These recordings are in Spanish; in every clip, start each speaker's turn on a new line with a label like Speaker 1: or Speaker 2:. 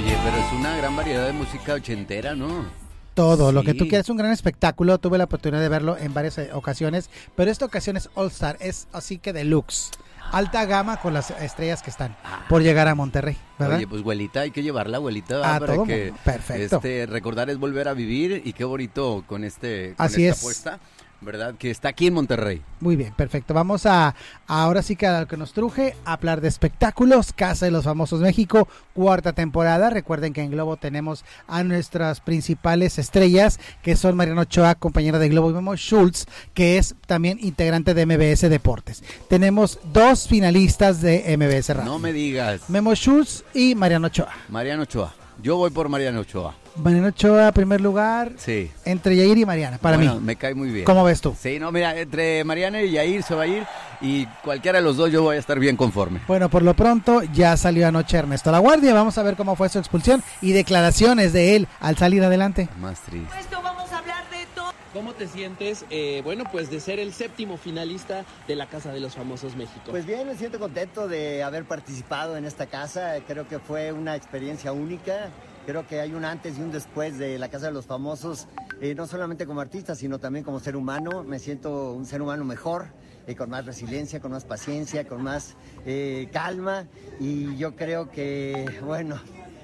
Speaker 1: Oye, pero es una gran variedad de música ochentera, ¿no?
Speaker 2: Todo,
Speaker 1: Sí.
Speaker 2: lo que tú quieras, un gran espectáculo. Tuve la oportunidad de verlo en varias ocasiones, pero esta ocasión es All Star, es así que deluxe. Alta gama con las estrellas que están por llegar a Monterrey, ¿verdad?
Speaker 1: Oye, pues abuelita, hay que llevarla, abuelita,
Speaker 2: A
Speaker 1: para
Speaker 2: todo
Speaker 1: que
Speaker 2: mundo. Perfecto.
Speaker 1: recordar es volver a vivir y qué bonito con con
Speaker 2: Así
Speaker 1: esta
Speaker 2: es.
Speaker 1: apuesta, ¿verdad? Que está aquí en Monterrey.
Speaker 2: Muy bien, perfecto. Vamos ahora sí que a lo que nos truje, a hablar de espectáculos. Casa de los Famosos México, 4ª temporada. Recuerden que en Globo tenemos a nuestras principales estrellas, que son Mariana Ochoa, compañera de Globo, y Memo Schultz, que es también integrante de MBS Deportes. Tenemos 2 finalistas de MBS Radio.
Speaker 1: No me digas.
Speaker 2: Memo Schultz y Mariana Ochoa.
Speaker 1: Mariano Ochoa. Yo voy por Mariano Ochoa.
Speaker 2: Mariana Ochoa, primer lugar,
Speaker 1: Sí.
Speaker 2: entre Yair y Mariana, para
Speaker 1: Bueno,
Speaker 2: mí.
Speaker 1: me cae muy bien.
Speaker 2: ¿Cómo ves tú?
Speaker 1: Sí, no, mira, entre Mariana y Yair se va a ir y cualquiera de los dos yo voy a estar bien conforme.
Speaker 2: Bueno, por lo pronto ya salió anoche Ernesto Laguardia. Vamos a ver cómo fue su expulsión y declaraciones de él al salir adelante.
Speaker 1: Más triste.
Speaker 3: Esto vamos a hablar de todo.
Speaker 4: ¿Cómo te sientes, bueno, pues de ser el 7º finalista de la Casa de los Famosos México?
Speaker 5: Pues bien, me siento contento de haber participado en esta casa. Creo que fue una experiencia única. Creo que hay un antes y un después de la Casa de los Famosos, no solamente como artista, sino también como ser humano. Me siento un ser humano mejor, con más resiliencia, con más paciencia, con más calma. Y yo creo que, bueno,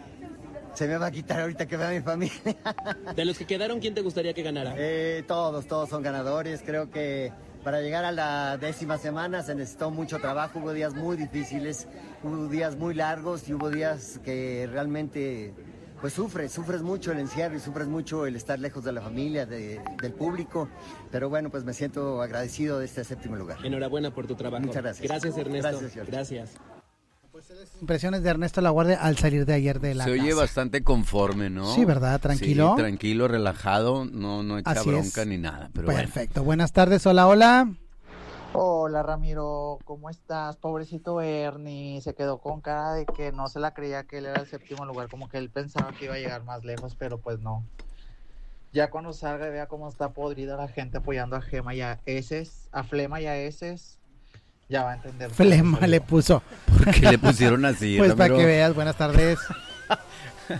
Speaker 5: se me va a quitar ahorita que vea mi familia.
Speaker 4: De los que quedaron, ¿quién te gustaría que ganara?
Speaker 5: Todos son ganadores. Creo que para llegar a la 10ª semana se necesitó mucho trabajo. Hubo días muy difíciles, hubo días muy largos y hubo días que realmente pues sufres mucho el encierro y sufres mucho el estar lejos de la familia, del público. Pero bueno, pues me siento agradecido de este 7º lugar.
Speaker 4: Enhorabuena por tu trabajo.
Speaker 5: Muchas gracias.
Speaker 4: Gracias, Ernesto.
Speaker 5: Gracias, George.
Speaker 4: Gracias.
Speaker 2: Impresiones de Ernesto Laguardia al salir de ayer de la
Speaker 1: Se oye
Speaker 2: casa.
Speaker 1: bastante conforme, ¿no?
Speaker 2: Sí, ¿verdad? Tranquilo.
Speaker 1: Sí, tranquilo, relajado, no echa
Speaker 2: Así
Speaker 1: bronca
Speaker 2: es.
Speaker 1: ni nada. Pero
Speaker 2: Perfecto. Buenas tardes, hola, hola.
Speaker 6: Hola Ramiro, ¿cómo estás? Pobrecito Ernie, se quedó con cara de que no se la creía que él era el 7º lugar, como que él pensaba que iba a llegar más lejos, pero pues no. Ya cuando salga y vea cómo está podrida la gente apoyando a Gema y a Eses, a Flema y a Eses, ya va a entender.
Speaker 2: Flema le puso.
Speaker 1: ¿por qué le pusieron así?
Speaker 2: Pues para
Speaker 1: Ramiro?
Speaker 2: que veas, buenas tardes.